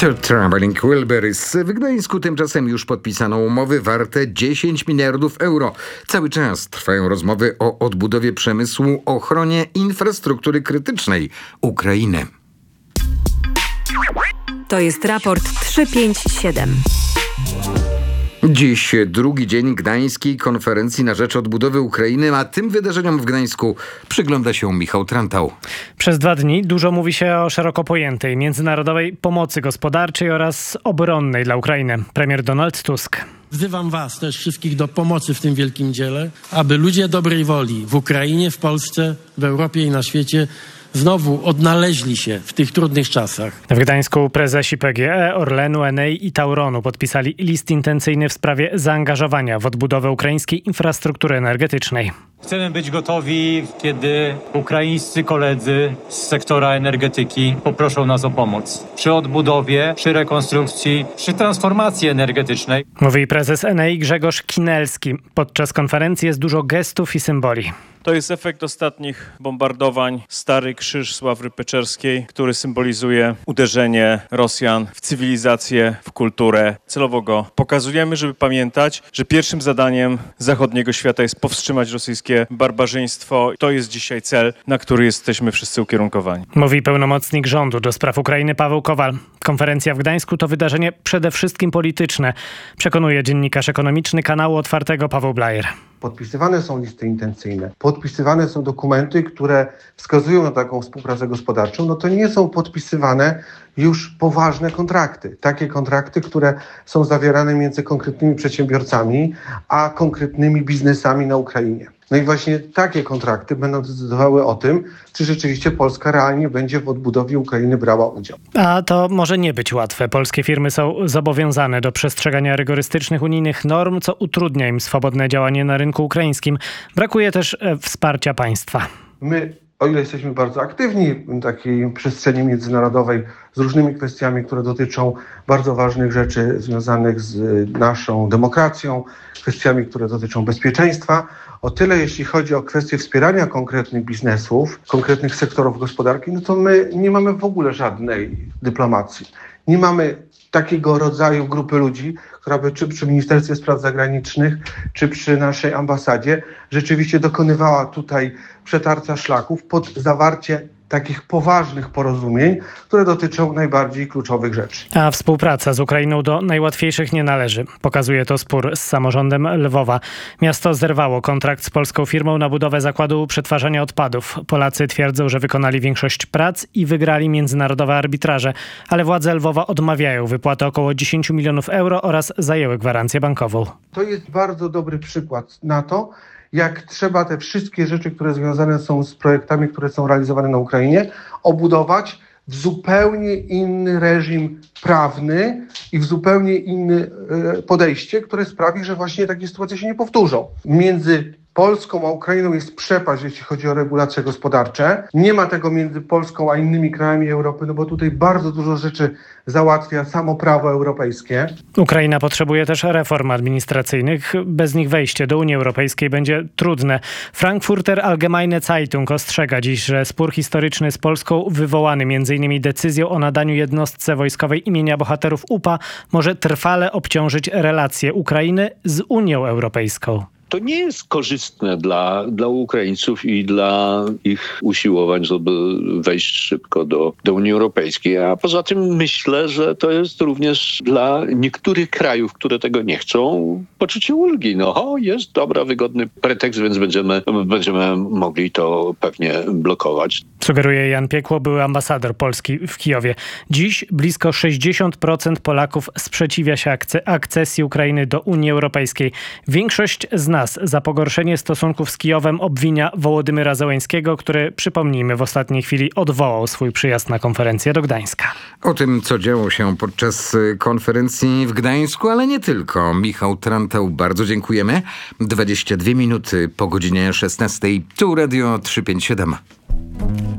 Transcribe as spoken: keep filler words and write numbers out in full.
To Traveling Wilburys. W Gdańsku tymczasem już podpisano umowy warte dziesięć miliardów euro. Cały czas trwają rozmowy o odbudowie przemysłu, ochronie infrastruktury krytycznej Ukrainy. To jest raport trzysta pięćdziesiąt siedem. Dziś drugi dzień Gdańskiej Konferencji na rzecz odbudowy Ukrainy, a tym wydarzeniom w Gdańsku przygląda się Michał Trantał. Przez dwa dni dużo mówi się o szeroko pojętej międzynarodowej pomocy gospodarczej oraz obronnej dla Ukrainy. Premier Donald Tusk. Wzywam was też wszystkich do pomocy w tym wielkim dziele, aby ludzie dobrej woli w Ukrainie, w Polsce, w Europie i na świecie znowu odnaleźli się w tych trudnych czasach. W Gdańsku prezesi P G E, Orlenu, Enei i Tauronu podpisali list intencyjny w sprawie zaangażowania w odbudowę ukraińskiej infrastruktury energetycznej. Chcemy być gotowi, kiedy ukraińscy koledzy z sektora energetyki poproszą nas o pomoc. Przy odbudowie, przy rekonstrukcji, przy transformacji energetycznej. Mówi prezes Enei Grzegorz Kinelski. Podczas konferencji jest dużo gestów i symboli. To jest efekt ostatnich bombardowań. Stary Krzyż Sławry Peczerskiej, który symbolizuje uderzenie Rosjan w cywilizację, w kulturę. Celowo go pokazujemy, żeby pamiętać, że pierwszym zadaniem zachodniego świata jest powstrzymać rosyjskie barbarzyństwo. To jest dzisiaj cel, na który jesteśmy wszyscy ukierunkowani. Mówi pełnomocnik rządu do spraw Ukrainy Paweł Kowal. Konferencja w Gdańsku to wydarzenie przede wszystkim polityczne, przekonuje dziennikarz ekonomiczny kanału Otwartego Paweł Blajer. Podpisywane są listy intencyjne, podpisywane są dokumenty, które wskazują na taką współpracę gospodarczą, no to nie są podpisywane już poważne kontrakty. Takie kontrakty, które są zawierane między konkretnymi przedsiębiorcami, a konkretnymi biznesami na Ukrainie. No i właśnie takie kontrakty będą decydowały o tym, czy rzeczywiście Polska realnie będzie w odbudowie Ukrainy brała udział. A to może nie być łatwe. Polskie firmy są zobowiązane do przestrzegania rygorystycznych unijnych norm, co utrudnia im swobodne działanie na rynku ukraińskim. Brakuje też e, wsparcia państwa. My, o ile jesteśmy bardzo aktywni w takiej przestrzeni międzynarodowej z różnymi kwestiami, które dotyczą bardzo ważnych rzeczy związanych z naszą demokracją, kwestiami, które dotyczą bezpieczeństwa, o tyle jeśli chodzi o kwestie wspierania konkretnych biznesów, konkretnych sektorów gospodarki, no to my nie mamy w ogóle żadnej dyplomacji. Nie mamy takiego rodzaju grupy ludzi, która by czy przy Ministerstwie Spraw Zagranicznych, czy przy naszej ambasadzie rzeczywiście dokonywała tutaj przetarcia szlaków pod zawarcie takich poważnych porozumień, które dotyczą najbardziej kluczowych rzeczy. A współpraca z Ukrainą do najłatwiejszych nie należy. Pokazuje to spór z samorządem Lwowa. Miasto zerwało kontrakt z polską firmą na budowę zakładu przetwarzania odpadów. Polacy twierdzą, że wykonali większość prac i wygrali międzynarodowe arbitraże, ale władze Lwowa odmawiają wypłaty około dziesięć milionów euro oraz zajęły gwarancję bankową. To jest bardzo dobry przykład na to, jak trzeba te wszystkie rzeczy, które związane są z projektami, które są realizowane na Ukrainie, obudować w zupełnie inny reżim prawny i w zupełnie inne podejście, które sprawi, że właśnie takie sytuacje się nie powtórzą. Między Polską a Ukrainą jest przepaść, jeśli chodzi o regulacje gospodarcze. Nie ma tego między Polską a innymi krajami Europy, no bo tutaj bardzo dużo rzeczy załatwia samo prawo europejskie. Ukraina potrzebuje też reform administracyjnych. Bez nich wejście do Unii Europejskiej będzie trudne. Frankfurter Allgemeine Zeitung ostrzega dziś, że spór historyczny z Polską, wywołany między innymi decyzją o nadaniu jednostce wojskowej imienia bohaterów U P A, może trwale obciążyć relacje Ukrainy z Unią Europejską. To nie jest korzystne dla, dla Ukraińców i dla ich usiłowań, żeby wejść szybko do, do Unii Europejskiej. A poza tym myślę, że to jest również dla niektórych krajów, które tego nie chcą, poczucie ulgi. No o, jest dobra, wygodny pretekst, więc będziemy, będziemy mogli to pewnie blokować. Sugeruje Jan Piekło, były ambasador Polski w Kijowie. Dziś blisko sześćdziesiąt procent Polaków sprzeciwia się akce- akcesji Ukrainy do Unii Europejskiej. Większość z nas za pogorszenie stosunków z Kijowem obwinia Wołodymyra Zełenskiego, który, przypomnijmy, w ostatniej chwili odwołał swój przyjazd na konferencję do Gdańska. O tym, co działo się podczas konferencji w Gdańsku, ale nie tylko. Michał Trantał, bardzo dziękujemy. dwadzieścia dwie minuty po godzinie szesnastej. Tu Radio trzysta pięćdziesiąt siedem.